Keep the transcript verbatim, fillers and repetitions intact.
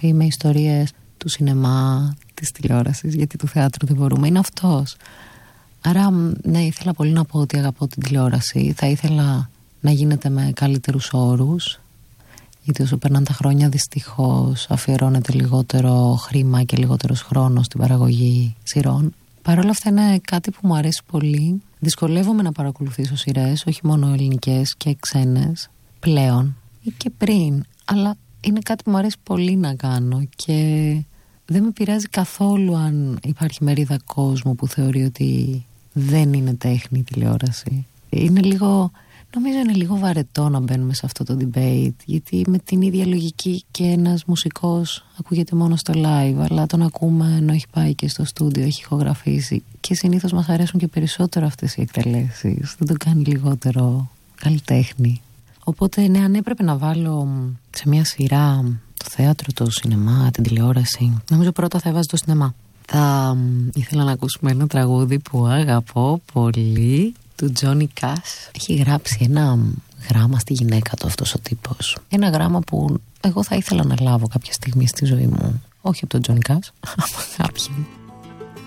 επαφή με ιστορίες του σινεμά, της τηλεόρασης, γιατί του θεάτρου δεν μπορούμε, είναι αυτός. Άρα ναι, ήθελα πολύ να πω ότι αγαπώ την τηλεόραση. Θα ήθελα να γίνεται με καλύτερους όρους, γιατί όσο περνάνε τα χρόνια δυστυχώς αφιερώνεται λιγότερο χρήμα και λιγότερος χρόνος στην παραγωγή σειρών. Παρ' όλα αυτά είναι κάτι που μου αρέσει πολύ. Δυσκολεύομαι να παρακολουθήσω σειρές, όχι μόνο ελληνικές και ξένες πλέον ή και πριν, αλλά είναι κάτι που μου αρέσει πολύ να κάνω και δεν με πειράζει καθόλου αν υπάρχει μερίδα κόσμου που θεωρεί ότι δεν είναι τέχνη η τηλεόραση. Είναι λίγο, νομίζω είναι λίγο βαρετό να μπαίνουμε σε αυτό το debate, γιατί με την ίδια λογική και ένας μουσικός ακούγεται μόνο στο live, αλλά τον ακούμε ενώ έχει πάει και στο στούντιο, έχει ηχογραφήσει, και συνήθως μας αρέσουν και περισσότερο αυτές οι εκτελέσεις. Δεν το κάνει λιγότερο καλλιτέχνη. Οπότε ναι, αν έπρεπε να βάλω σε μια σειρά το θέατρο, το σινεμά, την τηλεόραση, νομίζω πρώτα θα έβαζα το σινεμά. Θα ήθελα να ακούσουμε ένα τραγούδι που αγαπώ πολύ, του Johnny Cash. Έχει γράψει ένα γράμμα στη γυναίκα του αυτός ο τύπος. Ένα γράμμα που εγώ θα ήθελα να λάβω κάποια στιγμή στη ζωή μου. Όχι από τον Johnny Cash, από κάποιον.